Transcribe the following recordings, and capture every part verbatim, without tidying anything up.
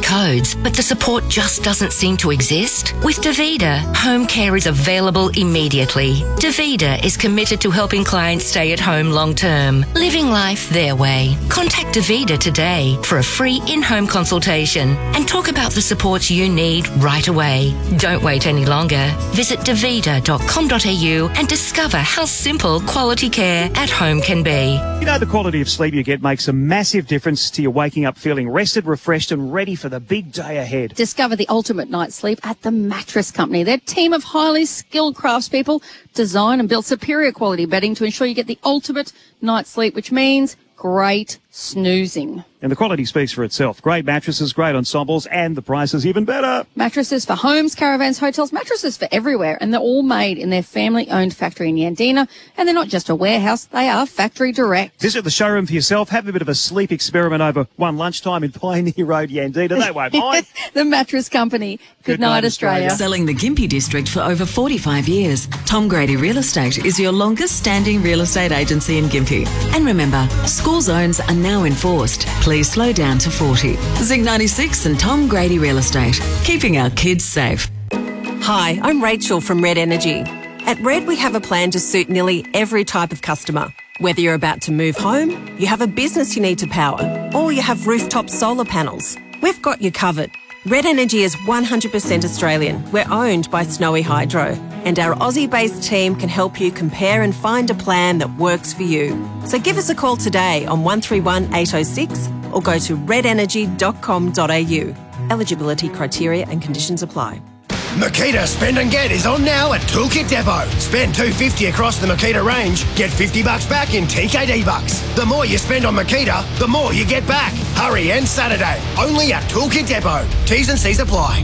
codes, but the support just doesn't seem to exist? With Davida, home care is available immediately. Davida is committed to helping clients stay at home long term, living life their way. Contact Davida today for a free in-home consultation and talk about the supports you need right away. Don't wait any longer. Visit davida dot com dot a u and discover how simple quality care at home can be. You know, the quality of sleep you get makes a massive difference to your waking up feeling rested, refreshed and ready for the big day ahead. Discover the ultimate night's sleep at the Mattress Company. Their team of highly skilled craftspeople design and build superior quality bedding to ensure you get the ultimate night's sleep, which means great snoozing. And the quality speaks for itself. Great mattresses, great ensembles, and the price is even better. Mattresses for homes, caravans, hotels, mattresses for everywhere. And they're all made in their family-owned factory in Yandina. And they're not just a warehouse, they are factory direct. Visit the showroom for yourself. Have a bit of a sleep experiment over one lunchtime in Pioneer Road, Yandina. They won't mind. The Mattress Company. Good, Good night, night Australia. Australia. Selling the Gympie District for over forty-five years, Tom Grady Real Estate is your longest-standing real estate agency in Gympie. And remember, school zones are now enforced. Please slow down to forty. Zing ninety-six and Tom Grady Real Estate, keeping our kids safe. Hi, I'm Rachel from Red Energy. At Red, we have a plan to suit nearly every type of customer. Whether you're about to move home, you have a business you need to power, or you have rooftop solar panels, we've got you covered. Red Energy is one hundred percent Australian. We're owned by Snowy Hydro, and our Aussie-based team can help you compare and find a plan that works for you. So give us a call today on one three one eight oh six or go to red energy dot com dot a u. Eligibility criteria and conditions apply. Makita Spend and Get is on now at Toolkit Depot. Spend two hundred fifty dollars across the Makita range, get fifty bucks back in T K D bucks. The more you spend on Makita, the more you get back. Hurry, and Saturday, only at Toolkit Depot. T's and C's apply.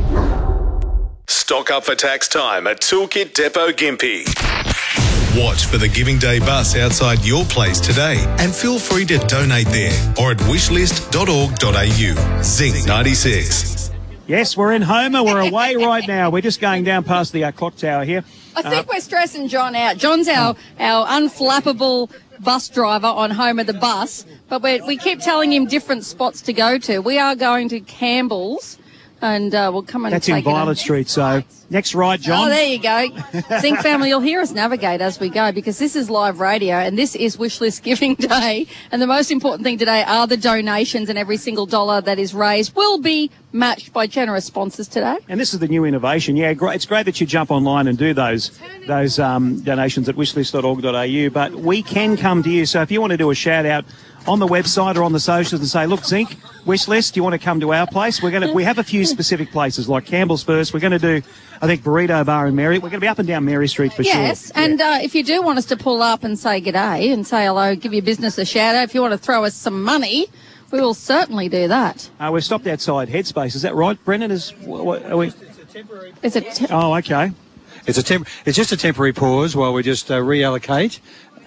Stock up for tax time at Toolkit Depot Gympie. Watch for the Giving Day bus outside your place today and feel free to donate there or at wishlist dot org dot a u. Zing ninety-six. Yes, we're in Homer. We're away right now. We're just going down past the uh, clock tower here. I think uh, we're stressing John out. John's our, our unflappable bus driver on Homer the bus, but we we keep telling him different spots to go to. We are going to Campbell's, and uh, we'll come and That's take in Violet Street, so next right, John. Oh, there you go. Zing family, you'll hear us navigate as we go because this is live radio and this is Wishlist Giving Day. And the most important thing today are the donations, and every single dollar that is raised will be matched by generous sponsors today. And this is the new innovation. Yeah, great. It's great that you jump online and do those those um, donations at wishlist dot org dot a u. But we can come to you. So if you want to do a shout out on the website or on the socials and say, look, Zinc, Wishlist, do you want to come to our place? We're going to, we have a few specific places like Campbell's first. We're going to do, I think, Burrito Bar in Mary. We're going to be up and down Mary Street for yes, sure. Yes, and yeah. uh, if you do want us to pull up and say g'day and say hello, give your business a shout out, if you want to throw us some money, we will certainly do that. Uh, we're stopped outside Headspace. Is that right, Brendan? Is what, are we? It's a temporary. It's a te- oh, okay. It's a temp- It's just a temporary pause while we just uh, reallocate.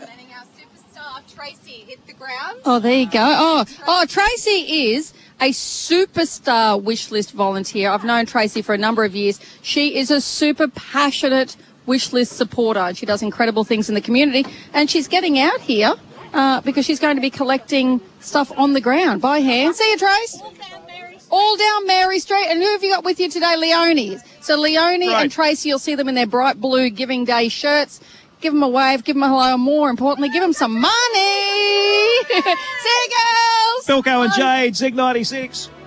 Oh, there you go. Oh, oh, Tracy is a superstar Wishlist volunteer. I've known Tracy for a number of years. She is a super passionate Wishlist supporter, and she does incredible things in the community. And she's getting out here uh, because she's going to be collecting stuff on the ground by hand. See you, Trace. All down Mary Street. All down Mary Street. And who have you got with you today? Leonie. So Leonie right. and Tracy, you'll see them in their bright blue Giving Day shirts. Give them a wave, give them a hello, and more importantly, give them some money. See you, girls. Philco and Jade, Zig ninety-six.